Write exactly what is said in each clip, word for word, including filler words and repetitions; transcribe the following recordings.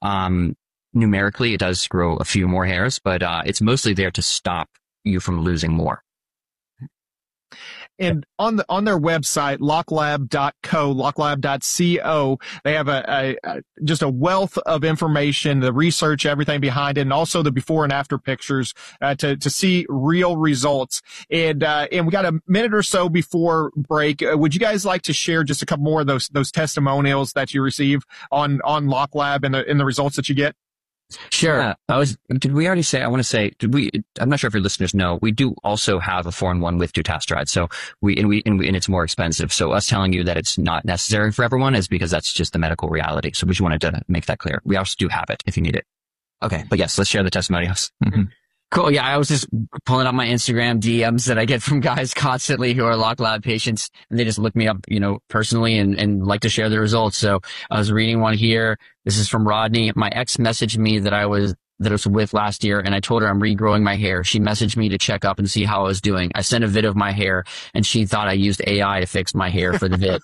Um, numerically, it does grow a few more hairs, but uh, it's mostly there to stop you from losing more. And on the on their website, locklab dot co, locklab dot co, they have a, a, a just a wealth of information, the research, everything behind it, and also the before and after pictures uh, to to see real results. And uh, and we got a minute or so before break. Uh, would you guys like to share just a couple more of those those testimonials that you receive on on LockLab and the and the results that you get? Sure. Yeah, I was, did we already say, I want to say, did we, I'm not sure if your listeners know, we do also have a four in one with dutasteride. So we, and we, and we, and it's more expensive. So us telling you that it's not necessary for everyone is because that's just the medical reality. So we just wanted to make that clear. We also do have it if you need it. Okay. But yes, let's share the testimonials. Mm-hmm. Cool. Yeah, I was just pulling up my Instagram D Ms that I get from guys constantly who are LockLab patients, and they just look me up, you know, personally and, and like to share the results. So I was reading one here. This is from Rodney. My ex messaged me that I was that I was with last year, and I told her I'm regrowing my hair. She messaged me to check up and see how I was doing. I sent a vid of my hair, and she thought I used A I to fix my hair for the vid.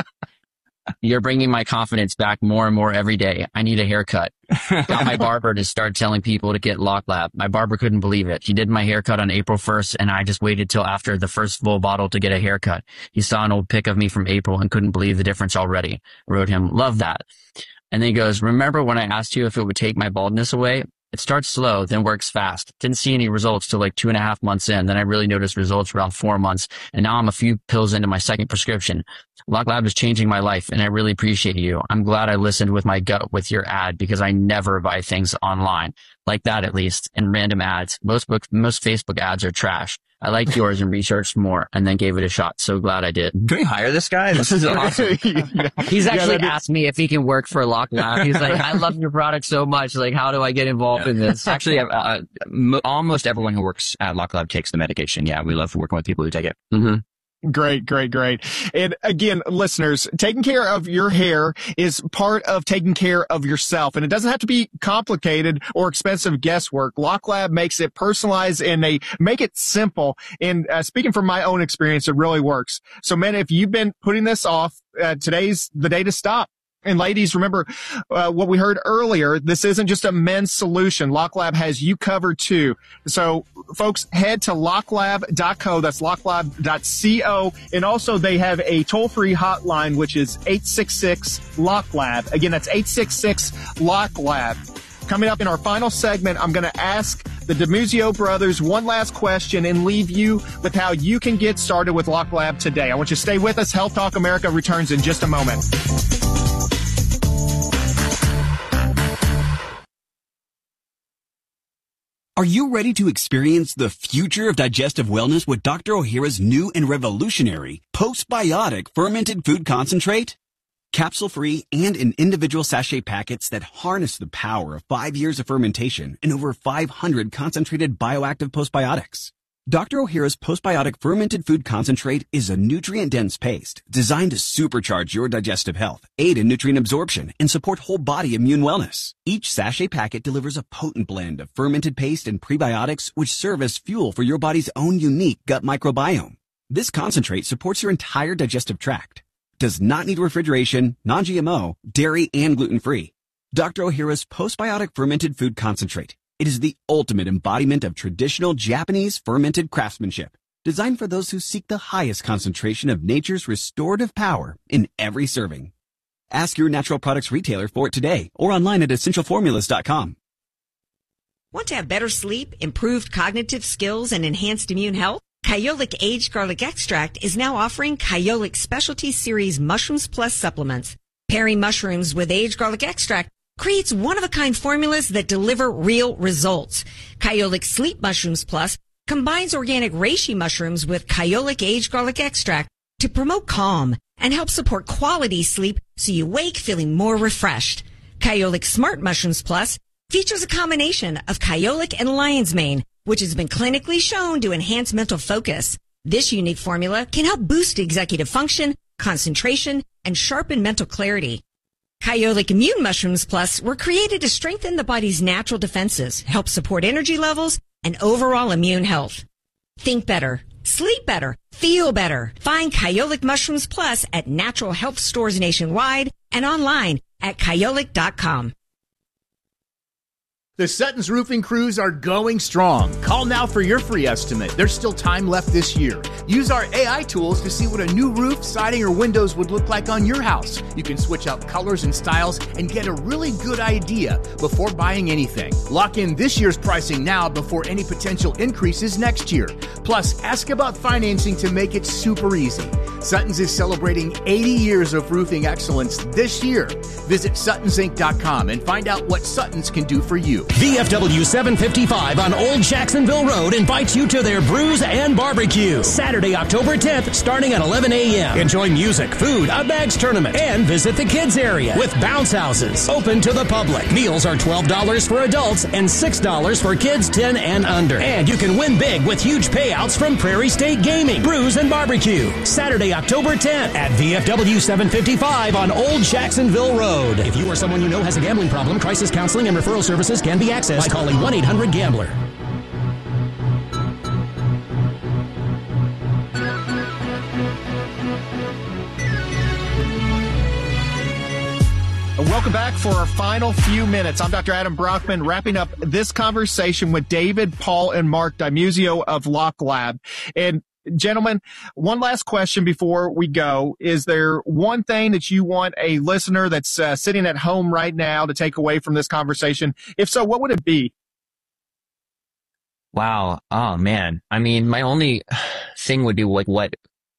You're bringing my confidence back more and more every day. I need a haircut. Got my barber to start telling people to get LockLab. My barber couldn't believe it. He did my haircut on April first, and I just waited till after the first full bottle to get a haircut. He saw an old pic of me from April and couldn't believe the difference already. I wrote him, love that. And then he goes, remember when I asked you if it would take my baldness away? It starts slow, then works fast. Didn't see any results till like two and a half months in. Then I really noticed results around four months. And now I'm a few pills into my second prescription. LockLab is changing my life, and I really appreciate you. I'm glad I listened with my gut with your ad because I never buy things online. Like that, at least, and random ads. Most book, most Facebook ads are trash. I liked yours and researched more and then gave it a shot. So glad I did. Can we hire this guy? This is awesome. yeah. He's actually yeah, asked me if he can work for LockLab. He's like, I love your product so much. Like, how do I get involved yeah. in this? Actually, uh, uh, m- almost everyone who works at LockLab takes the medication. Yeah, we love working with people who take it. Mm-hmm. Great, great, great. And again, listeners, taking care of your hair is part of taking care of yourself. And it doesn't have to be complicated or expensive guesswork. LockLab makes it personalized and they make it simple. And uh, speaking from my own experience, it really works. So, man, if you've been putting this off, uh, today's the day to stop. And ladies, remember uh, what we heard earlier. This isn't just a men's solution. LockLab has you covered too. So, folks, head to locklab dot co. That's locklab dot co. And also, they have a toll-free hotline, which is eight six six LockLab. Again, that's eight six six LockLab. Coming up in our final segment, I'm going to ask the DiMuzio brothers one last question and leave you with how you can get started with LockLab today. I want you to stay with us. Health Talk America returns in just a moment. Are you ready to experience the future of digestive wellness with Doctor Ohhira's new and revolutionary postbiotic fermented food concentrate? Capsule-free and in individual sachet packets that harness the power of five years of fermentation and over five hundred concentrated bioactive postbiotics. Doctor Ohhira's postbiotic fermented food concentrate is a nutrient-dense paste designed to supercharge your digestive health, aid in nutrient absorption, and support whole body immune wellness. Each sachet packet delivers a potent blend of fermented paste and prebiotics which serve as fuel for your body's own unique gut microbiome. This concentrate supports your entire digestive tract, does not need refrigeration, non-G M O, dairy, and gluten-free. Doctor Ohhira's postbiotic fermented food concentrate. It is the ultimate embodiment of traditional Japanese fermented craftsmanship, designed for those who seek the highest concentration of nature's restorative power in every serving. Ask your natural products retailer for it today or online at essential formulas dot com. Want to have better sleep, improved cognitive skills, and enhanced immune health? Kyolic Aged Garlic Extract is now offering Kyolic Specialty Series Mushrooms Plus supplements. Pairing mushrooms with aged garlic extract creates one-of-a-kind formulas that deliver real results. Kyolic Sleep Mushrooms Plus combines organic reishi mushrooms with Kyolic Aged Garlic Extract to promote calm and help support quality sleep so you wake feeling more refreshed. Kyolic Smart Mushrooms Plus features a combination of Kyolic and lion's mane, which has been clinically shown to enhance mental focus. This unique formula can help boost executive function, concentration, and sharpen mental clarity. Kyolic Immune Mushrooms Plus were created to strengthen the body's natural defenses, help support energy levels, and overall immune health. Think better, sleep better, feel better. Find Kyolic Mushrooms Plus at natural health stores nationwide and online at kyolic dot com. The Sutton's Roofing crews are going strong. Call now for your free estimate. There's still time left this year. Use our A I tools to see what a new roof, siding, or windows would look like on your house. You can switch out colors and styles and get a really good idea before buying anything. Lock in this year's pricing now before any potential increases next year. Plus, ask about financing to make it super easy. Sutton's is celebrating eighty years of roofing excellence this year. Visit Suttons Inc dot com and find out what Sutton's can do for you. V F W seven fifty-five on Old Jacksonville Road invites you to their Brews and Barbecue. Saturday, October tenth, starting at eleven a.m. Enjoy music, food, a bags tournament, and visit the kids area with bounce houses. Open to the public. Meals are twelve dollars for adults and six dollars for kids ten and under. And you can win big with huge payouts from Prairie State Gaming. Brews and Barbecue. Saturday, October tenth at V F W seven fifty-five on Old Jacksonville Road. If you or someone you know has a gambling problem, crisis counseling and referral services can be accessed by calling one eight hundred gambler. Welcome back for our final few minutes. I'm Doctor Adam Brockman, wrapping up this conversation with David, Paul, and Mark Dimuzio of Lock Lab. And gentlemen, one last question before we go. Is there one thing that you want a listener that's uh, sitting at home right now to take away from this conversation? If so, what would it be? Wow. Oh, man. I mean, my only thing would be like what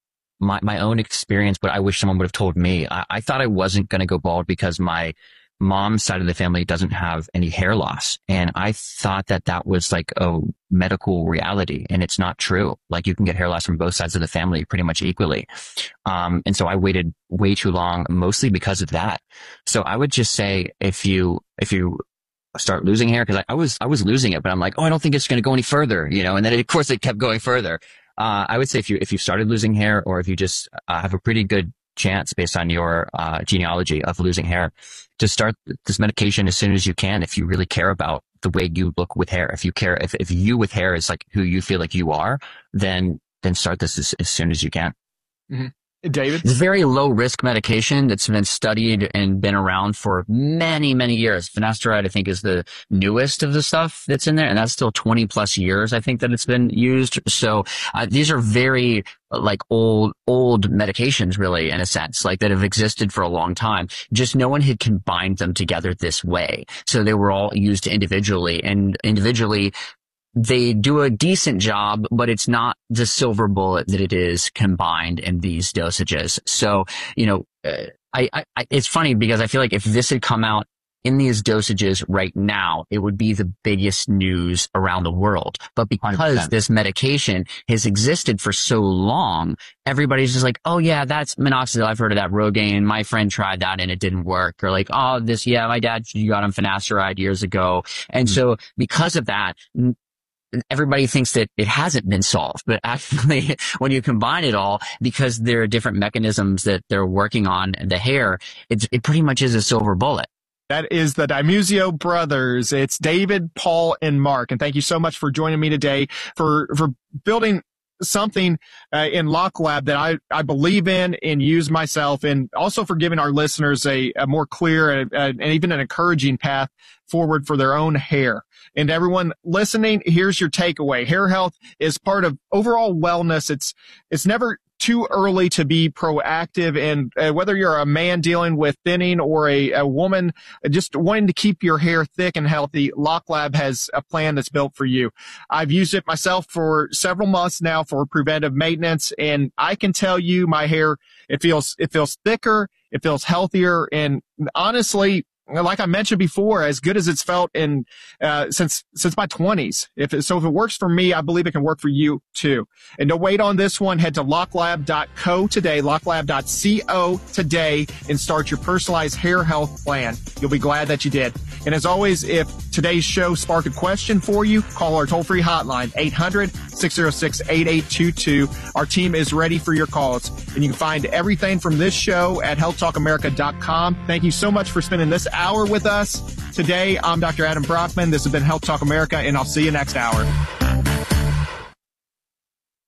my, my own experience, but I wish someone would have told me. I, I thought I wasn't going to go bald because my mom's side of the family doesn't have any hair loss. And I thought that that was like a medical reality, and it's not true. Like, you can get hair loss from both sides of the family pretty much equally. Um, and so I waited way too long, mostly because of that. So I would just say, if you, if you start losing hair, because I, I was, I was losing it, but I'm like, oh, I don't think it's going to go any further, you know, and then it, of course it kept going further. Uh, I would say if you, if you started losing hair, or if you just uh, have a pretty good chance based on your uh, genealogy of losing hair, to start this medication as soon as you can. If you really care about the way you look with hair, if you care, if, if you with hair is like who you feel like you are, then, then start this as, as soon as you can. Mm-hmm. David? It's a very low risk medication that's been studied and been around for many, many years. Finasteride, I think, is the newest of the stuff that's in there, and that's still twenty plus years, I think, that it's been used. So uh, these are very like old, old medications, really, in a sense, like that have existed for a long time. Just no one had combined them together this way. So they were all used individually, and individually they do a decent job, but it's not the silver bullet that it is combined in these dosages. So, you know, uh, I, I, it's funny because I feel like if this had come out in these dosages right now, it would be the biggest news around the world. But because one hundred percent this medication has existed for so long, everybody's just like, oh yeah, that's minoxidil. I've heard of that. Rogaine. My friend tried that and it didn't work. Or like, oh, this, yeah, my dad got on finasteride years ago. And mm-hmm. so because of that, everybody thinks that it hasn't been solved, but actually when you combine it all, because there are different mechanisms that they're working on in the hair, it's, it pretty much is a silver bullet. That is the Dimuzio brothers. It's David, Paul, and Mark. And thank you so much for joining me today, for, for building something uh, in Lock Lab that I, I believe in and use myself, and also for giving our listeners a, a more clear and, and even an encouraging path forward for their own hair. And everyone listening, here's your takeaway. Hair health is part of overall wellness. It's, it's never too early to be proactive. And uh, whether you're a man dealing with thinning or a, a woman just wanting to keep your hair thick and healthy, Lock Lab has a plan that's built for you. I've used it myself for several months now for preventive maintenance, and I can tell you my hair, it feels, it feels thicker, it feels healthier, and honestly, like I mentioned before, as good as it's felt in uh, since since my twenties. If it, so, if it works for me, I believe it can work for you too. And don't wait on this one. Head to lock lab dot co today, lock lab dot co today, and start your personalized hair health plan. You'll be glad that you did. And as always, if today's show sparked a question for you, call our toll-free hotline, eight hundred, six oh six, eight eight two two. Our team is ready for your calls. And you can find everything from this show at health talk america dot com. Thank you so much for spending this hour with us today. I'm Doctor Adam Brockman. This has been Health Talk America, and I'll see you next hour.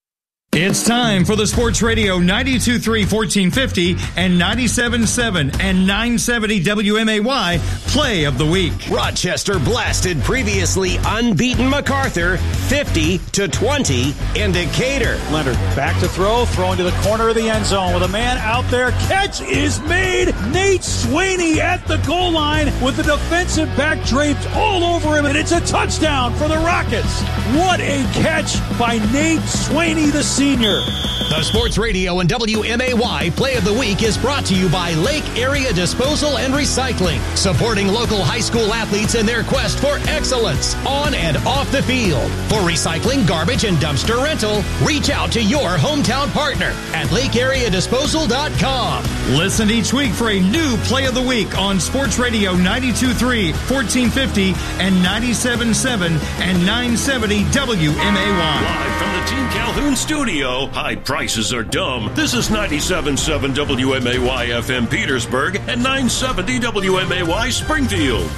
It's time for the Sports Radio ninety-two point three, fourteen fifty and ninety-seven point seven and nine seventy W M A Y Play of the Week. Rochester blasted previously unbeaten MacArthur fifty to twenty in Decatur. Leonard back to throw, throwing to the corner of the end zone with a man out there. Catch is made. Nate Sweeney at the goal line with the defensive back draped all over him, and it's a touchdown for the Rockets. What a catch by Nate Sweeney, the senior. The Sports Radio and W M A Y Play of the Week is brought to you by Lake Area Disposal and Recycling, supporting local high school athletes in their quest for excellence on and off the field. For recycling, garbage, and dumpster rental, reach out to your hometown partner at lake area disposal dot com. Listen each week for a new Play of the Week on Sports Radio ninety-two point three, fourteen fifty and ninety-seven point seven and nine seventy W M A Y. Live from the Team Calhoun studio, high prices are dumb. This is ninety-seven point seven W M A Y F M Petersburg and nine seventy W M A Y Springfield.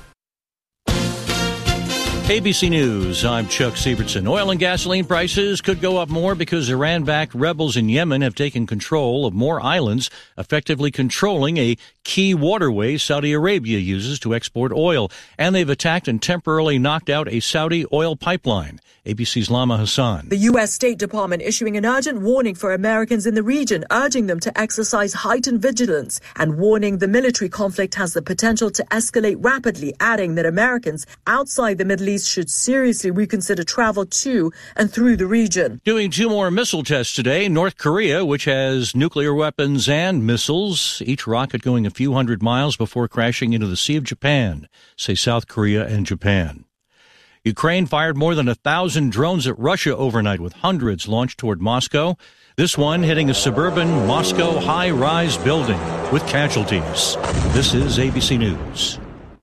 A B C News, I'm Chuck Sievertson. Oil and gasoline prices could go up more because Iran-backed rebels in Yemen have taken control of more islands, effectively controlling a key waterway Saudi Arabia uses to export oil. And they've attacked and temporarily knocked out a Saudi oil pipeline. A B C's Lama Hassan. The U S State Department issuing an urgent warning for Americans in the region, urging them to exercise heightened vigilance and warning the military conflict has the potential to escalate rapidly, adding that Americans outside the Middle East should seriously reconsider travel to and through the region. Doing two more missile tests today. North Korea, which has nuclear weapons and missiles, each rocket going a few hundred miles before crashing into the Sea of Japan, say South Korea and Japan. Ukraine fired more than a thousand drones at Russia overnight, with hundreds launched toward Moscow. This one hitting a suburban Moscow high-rise building with casualties. This is A B C News.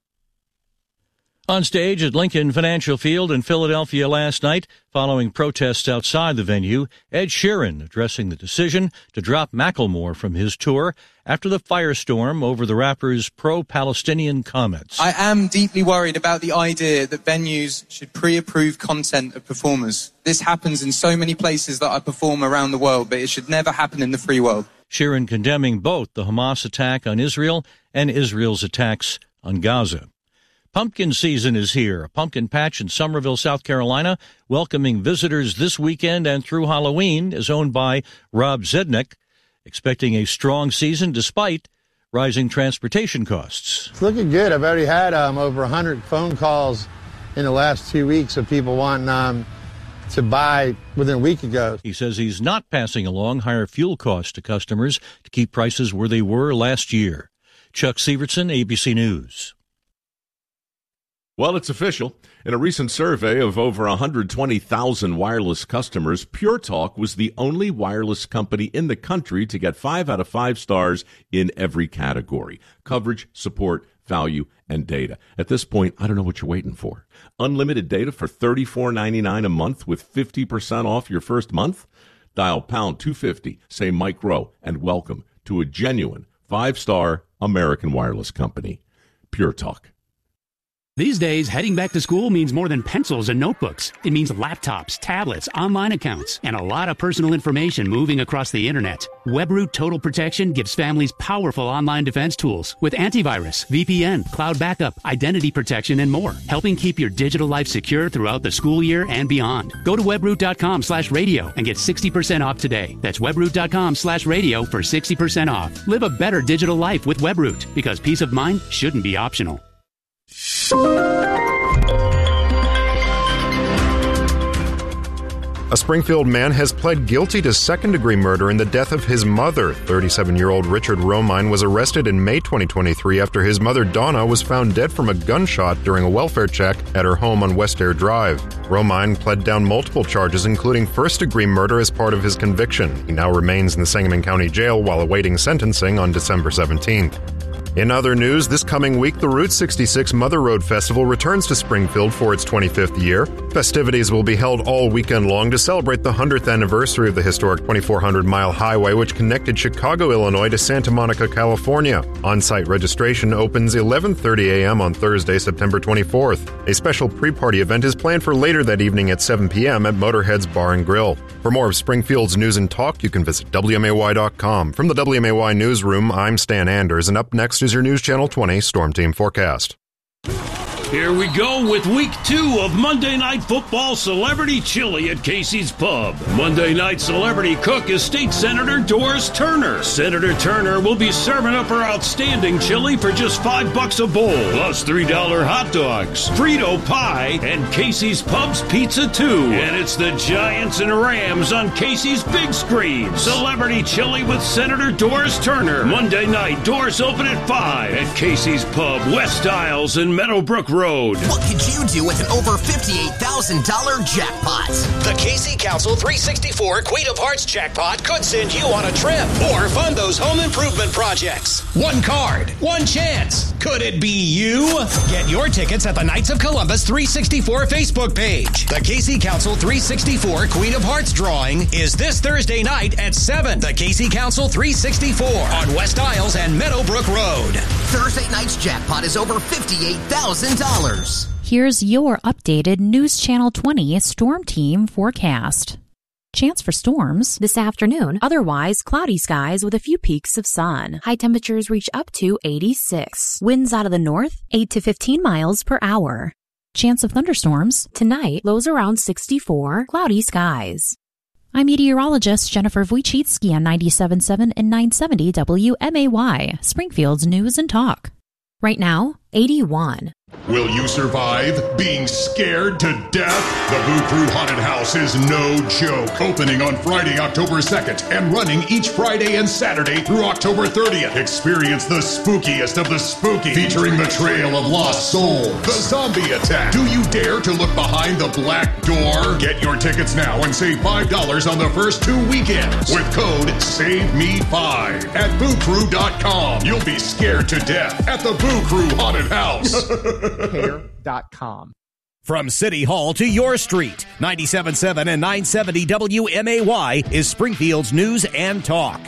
On stage at Lincoln Financial Field in Philadelphia last night, following protests outside the venue, Ed Sheeran addressing the decision to drop Macklemore from his tour after the firestorm over the rapper's pro-Palestinian comments. I am deeply worried about the idea that venues should pre-approve content of performers. This happens in so many places that I perform around the world, but it should never happen in the free world. Sheeran condemning both the Hamas attack on Israel and Israel's attacks on Gaza. Pumpkin season is here. A pumpkin patch in Somerville, South Carolina, welcoming visitors this weekend and through Halloween, is owned by Rob Zednick, expecting a strong season despite rising transportation costs. It's looking good. I've already had um, over one hundred phone calls in the last two weeks of people wanting um, to buy within a week ago. He says he's not passing along higher fuel costs to customers to keep prices where they were last year. Chuck Sievertson, A B C News. Well, it's official. In a recent survey of over one hundred twenty thousand wireless customers, Pure Talk was the only wireless company in the country to get five out of five stars in every category: coverage, support, value, and data. At this point, I don't know what you're waiting for. Unlimited data for thirty-four ninety-nine a month with fifty percent off your first month? Dial pound two fifty, say Mike Rowe, and welcome to a genuine five-star American wireless company. Pure Talk. These days, heading back to school means more than pencils and notebooks. It means laptops, tablets, online accounts, and a lot of personal information moving across the internet. WebRoot Total Protection gives families powerful online defense tools with antivirus, V P N, cloud backup, identity protection, and more, helping keep your digital life secure throughout the school year and beyond. Go to webroot.com slash radio and get sixty percent off today. That's webroot.com slash radio for sixty percent off. Live a better digital life with WebRoot, because peace of mind shouldn't be optional. A Springfield man has pled guilty to second-degree murder in the death of his mother. thirty-seven-year-old Richard Romine was arrested in May twenty twenty-three after his mother, Donna, was found dead from a gunshot during a welfare check at her home on West Air Drive. Romine pled down multiple charges, including first-degree murder as part of his conviction. He now remains in the Sangamon County Jail while awaiting sentencing on December seventeenth. In other news, this coming week, the Route sixty-six Mother Road Festival returns to Springfield for its twenty-fifth year. Festivities will be held all weekend long to celebrate the one hundredth anniversary of the historic twenty-four hundred mile highway which connected Chicago, Illinois to Santa Monica, California. On-site registration opens eleven thirty a.m. on Thursday, September twenty-fourth. A special pre-party event is planned for later that evening at seven p.m. at Motorhead's Bar and Grill. For more of Springfield's news and talk, you can visit W M A Y dot com. From the W M A Y Newsroom, I'm Stan Anders, and up next is your News Channel twenty Storm Team forecast. Here we go with week two of Monday Night Football Celebrity Chili at Casey's Pub. Monday night celebrity cook is State Senator Doris Turner. Senator Turner will be serving up her outstanding chili for just five bucks a bowl, plus three dollar hot dogs, Frito pie, and Casey's Pub's pizza too. And it's the Giants and Rams on Casey's big screen. Celebrity Chili with Senator Doris Turner. Monday night, doors open at five at Casey's Pub, West Isles and Meadowbrook Road. What could you do with an over fifty-eight thousand dollars jackpot? The Casey Council three sixty-four Queen of Hearts jackpot could send you on a trip or fund those home improvement projects. One card, one chance. Could it be you? Get your tickets at the Knights of Columbus three sixty-four Facebook page. The Casey Council three sixty-four Queen of Hearts drawing is this Thursday night at seven. The Casey Council three sixty-four on West Isles and Meadowbrook Road. Thursday night's jackpot is over fifty-eight thousand dollars. Here's your updated News Channel twenty Storm Team forecast. Chance for storms this afternoon. Otherwise, cloudy skies with a few peaks of sun. High temperatures reach up to eighty-six. Winds out of the north, eight to fifteen miles per hour. Chance of thunderstorms tonight. Lows around sixty-four. Cloudy skies. I'm meteorologist Jennifer Wojcicki on ninety-seven point seven and nine seventy W M A Y, Springfield's News and Talk. Right now, eighty-one. Will you survive being scared to death? The Boo Crew Haunted House is no joke. Opening on Friday, October second, and running each Friday and Saturday through October thirtieth. Experience the spookiest of the spooky, featuring the Trail of Lost Souls, the Zombie Attack. Do you dare to look behind the black door? Get your tickets now and save five dollars on the first two weekends with code save me five at boo crew dot com. You'll be scared to death at the Boo Crew Haunted House. care dot com. From City Hall to your street, ninety-seven point seven and nine seventy W M A Y is Springfield's News and Talk.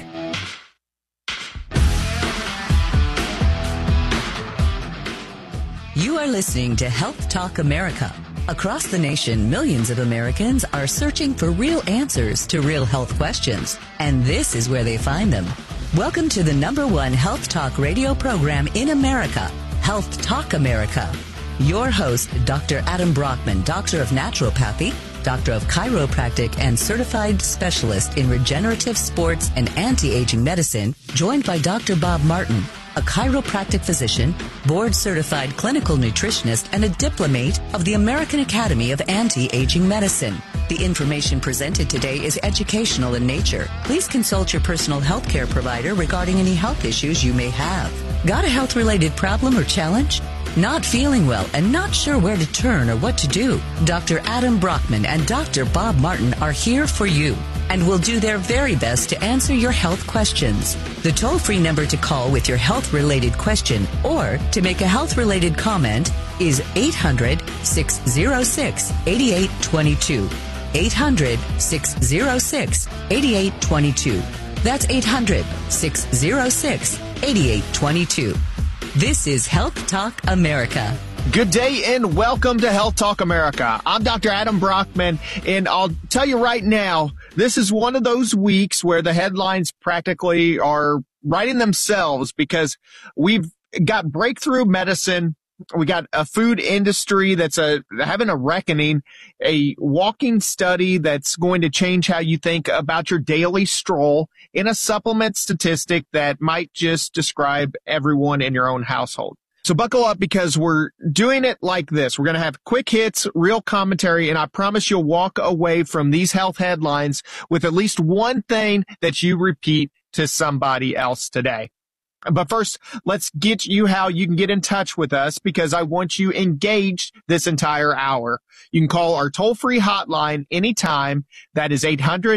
You are listening to Health Talk America. Across the nation, millions of Americans are searching for real answers to real health questions, and this is where they find them. Welcome to the number one health talk radio program in America, Health Talk America. Your host, Doctor Adam Brockman, Doctor of Naturopathy, Doctor of Chiropractic, and Certified Specialist in Regenerative Sports and Anti-Aging Medicine, joined by Doctor Bob Martin, a chiropractic physician, board-certified clinical nutritionist, and a diplomate of the American Academy of Anti-Aging Medicine. The information presented today is educational in nature. Please consult your personal health care provider regarding any health issues you may have. Got a health-related problem or challenge? Not feeling well and not sure where to turn or what to do? Doctor Adam Brockman and Doctor Bob Martin are here for you and will do their very best to answer your health questions. The toll-free number to call with your health-related question or to make a health-related comment is eight hundred, six oh six, eight eight two two. eight hundred, six oh six, eight eight two two. That's eight hundred, six oh six, eight eight two two. This is Health Talk America. Good day and welcome to Health Talk America. I'm Doctor Adam Brockman, and I'll tell you right now, this is one of those weeks where the headlines practically are writing themselves because we've got breakthrough medicine. We got a food industry that's a, having a reckoning, a walking study that's going to change how you think about your daily stroll, in a supplement statistic that might just describe everyone in your own household. So buckle up because we're doing it like this. We're going to have quick hits, real commentary, and I promise you'll walk away from these health headlines with at least one thing that you repeat to somebody else today. But first, let's get you how you can get in touch with us because I want you engaged this entire hour. You can call our toll-free hotline anytime. That is eight hundred,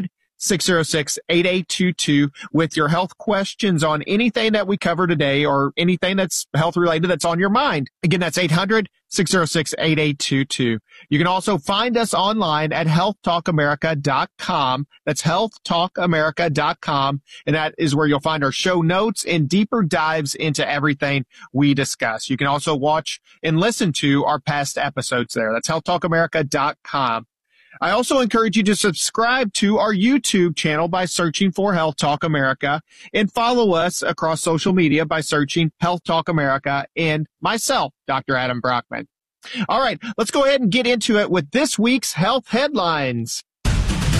six oh six, eight eight two two with your health questions on anything that we cover today or anything that's health related that's on your mind. Again, that's eight hundred, six oh six, eight eight two two. You can also find us online at health talk america dot com. That's health talk america dot com. And that is where you'll find our show notes and deeper dives into everything we discuss. You can also watch and listen to our past episodes there. That's health talk america dot com. I also encourage you to subscribe to our YouTube channel by searching for Health Talk America and follow us across social media by searching Health Talk America and myself, Doctor Adam Brockman. All right, let's go ahead and get into it with this week's health headlines.